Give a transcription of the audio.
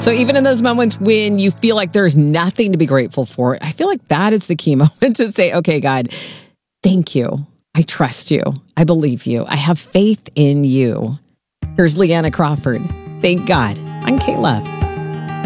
So even in those moments when you feel like there's nothing to be grateful for, I feel like that is the key moment to say, okay, God, thank you. I trust you. I believe you. I have faith in you. Here's Leanna Crawford. Thank God. I'm Kayla.